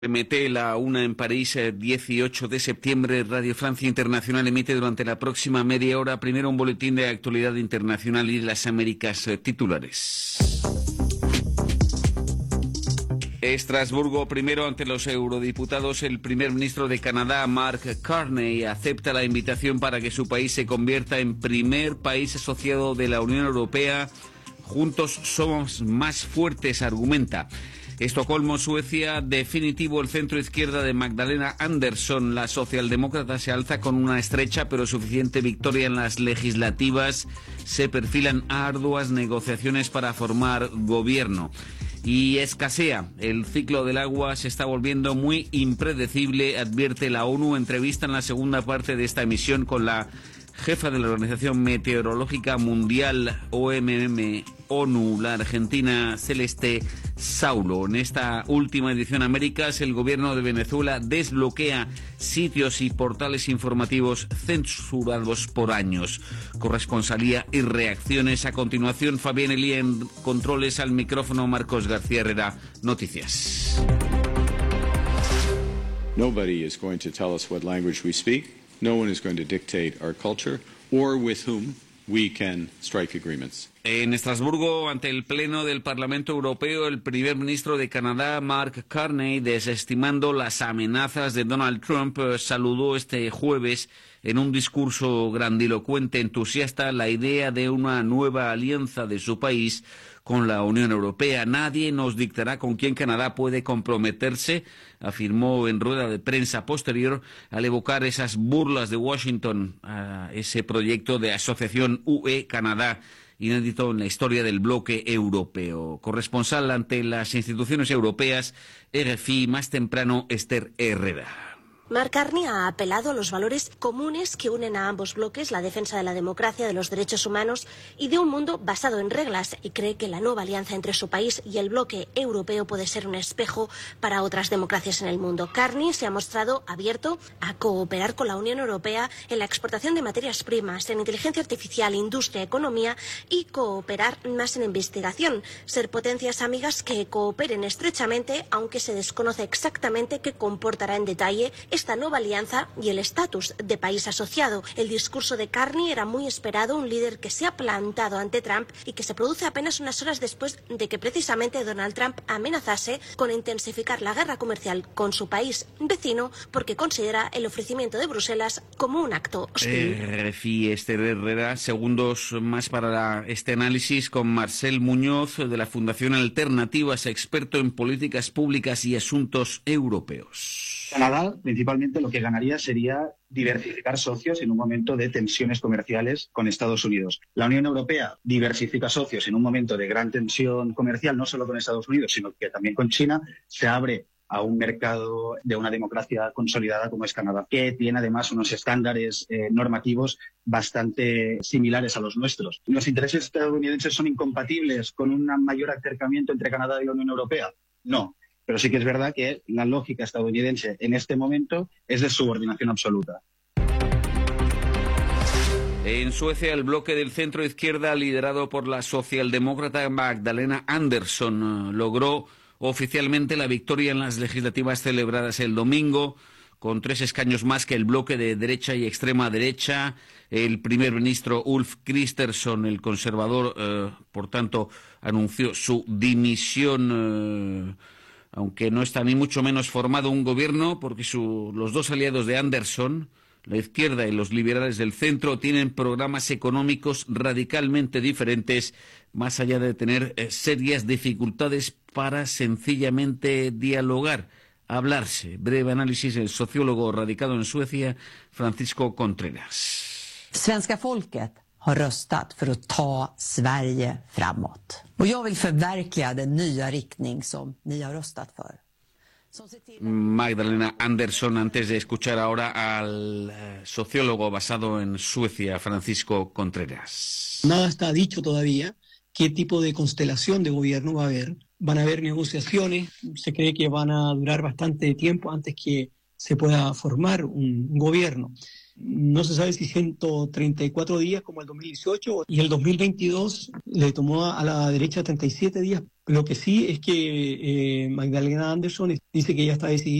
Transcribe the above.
Emite la una en París, 18 de septiembre. Radio Francia Internacional emite durante la próxima media hora primero un boletín de actualidad internacional y de las Américas titulares. Estrasburgo, primero ante los eurodiputados. El primer ministro de Canadá, Mark Carney, acepta la invitación para que su país se convierta en primer país asociado de la Unión Europea. Juntos somos más fuertes, argumenta. Estocolmo, Suecia, definitivo el centro izquierda de Magdalena Andersson. La socialdemócrata se alza con una estrecha pero suficiente victoria en las legislativas. Se perfilan arduas negociaciones para formar gobierno. Y escasea. El ciclo del agua se está volviendo muy impredecible, advierte la ONU. Entrevista en la segunda parte de esta emisión con la jefa de la Organización Meteorológica Mundial, ONU, la argentina Celeste Saulo. En esta última edición Américas, el gobierno de Venezuela desbloquea sitios y portales informativos censurados por años. Corresponsalía y reacciones. A continuación, Fabián Elía en controles, al micrófono Marcos García Herrera. Noticias. Nobody is going to tell us what language we speak. No one is going to dictate our culture or with whom we can strike agreements. En Estrasburgo, ante el Pleno del Parlamento Europeo, el primer ministro de Canadá, Mark Carney, desestimando las amenazas de Donald Trump, saludó este jueves en un discurso grandilocuente, entusiasta, la idea de una nueva alianza de su país con la Unión Europea. Nadie nos dictará con quién Canadá puede comprometerse, afirmó en rueda de prensa posterior al evocar esas burlas de Washington a ese proyecto de asociación UE-Canadá, inédito en la historia del bloque europeo. Corresponsal ante las instituciones europeas, RFI, más temprano, Esther Herrera. Mark Carney ha apelado a los valores comunes que unen a ambos bloques, la defensa de la democracia, de los derechos humanos y de un mundo basado en reglas, y cree que la nueva alianza entre su país y el bloque europeo puede ser un espejo para otras democracias en el mundo. Carney se ha mostrado abierto a cooperar con la Unión Europea en la exportación de materias primas, en inteligencia artificial, industria, economía, y cooperar más en investigación, ser potencias amigas que cooperen estrechamente, aunque se desconoce exactamente qué comportará en detalle esta nueva alianza y el estatus de país asociado. El discurso de Carney era muy esperado, un líder que se ha plantado ante Trump y que se produce apenas unas horas después de que precisamente Donald Trump amenazase con intensificar la guerra comercial con su país vecino porque considera el ofrecimiento de Bruselas como un acto hostil. RFI, Esther Herrera. Segundos más para este análisis con Marcel Muñoz de la Fundación Alternativas, experto en políticas públicas y asuntos europeos. Canadá, principalmente, lo que ganaría sería diversificar socios en un momento de tensiones comerciales con Estados Unidos. La Unión Europea diversifica socios en un momento de gran tensión comercial, no solo con Estados Unidos, sino que también con China. Se abre a un mercado de una democracia consolidada como es Canadá, que tiene además unos estándares normativos bastante similares a los nuestros. ¿Los intereses estadounidenses son incompatibles con un mayor acercamiento entre Canadá y la Unión Europea? No. Pero sí que es verdad que la lógica estadounidense en este momento es de subordinación absoluta. En Suecia, el bloque del centro izquierda, liderado por la socialdemócrata Magdalena Andersson, logró oficialmente la victoria en las legislativas celebradas el domingo, con 3 escaños más que el bloque de derecha y extrema derecha. El primer ministro Ulf Kristersson, el conservador, por tanto, anunció su dimisión, aunque no está ni mucho menos formado un gobierno, porque los dos aliados de Andersson, la izquierda y los liberales del centro, tienen programas económicos radicalmente diferentes, más allá de tener serias dificultades para sencillamente dialogar, hablarse. Breve análisis del sociólogo radicado en Suecia, Francisco Contreras. Svenska folket har röstat för att ta Sverige framåt. Och jag vill förverkliga den nya riktning som ni har röstat för. Magdalena Andersson, antes de escuchar ahora al sociólogo basado en Suecia, Francisco Contreras. Nada está dicho todavía qué tipo de constelación de gobierno va a haber. Van a haber negociaciones, se cree que van a durar bastante tiempo antes que se pueda formar un gobierno. No se sabe si 134 días como el 2018 y el 2022 le tomó a la derecha 37 días. Lo que sí es que Magdalena Andersson dice que ella está decidida